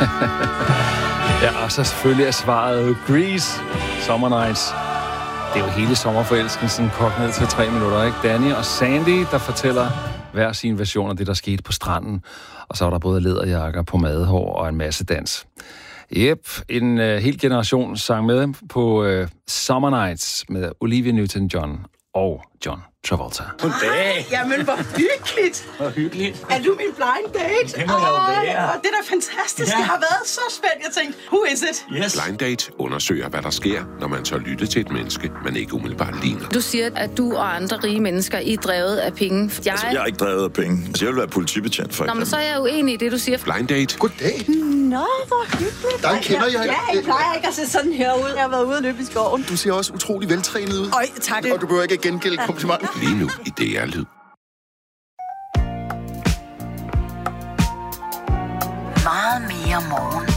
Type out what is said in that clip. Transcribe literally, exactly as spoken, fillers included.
Ja, og så selvfølgelig er svaret Grease, Summer Nights. Det er jo hele sommerforelskelsen kogt ned til tre minutter, ikke? Danny og Sandy, der fortæller hver sin version af det, der skete på stranden. Og så er der både læderjakker, pomadehår og en masse dans. Jep, en uh, hel generation sang med på uh, Summer Nights med Olivia Newton-John og John Travolta. Goddag. Jamen, hvor hyggeligt. Hvor hyggeligt. Er du min blind date? Det må jeg jo være. Det er da fantastisk. Ja. Jeg har været så spændt. Jeg tænkte, who is it? Yes. Blind Date undersøger, hvad der sker, når man tør lytte til et menneske, man ikke umiddelbart ligner. Du siger, at du og andre rige mennesker I er drevet af penge. Jeg... Altså, jeg er ikke drevet af penge. Altså, jeg vil være politibetjent, for Nå, men eksempel. så er jeg uenig i det, du siger. Blind Date. Goddag. Nå, hvor hyggeligt. Der kender jeg. Ja, jeg plejer ikke at se sådan her ud. Jeg har været ude og løbe i skoven. Du ser også utrolig veltrænet ud. Øj, tak. Og du behøver ikke at gengælde kompliment. Lige nu i D R-lyd. Meget mere morgen.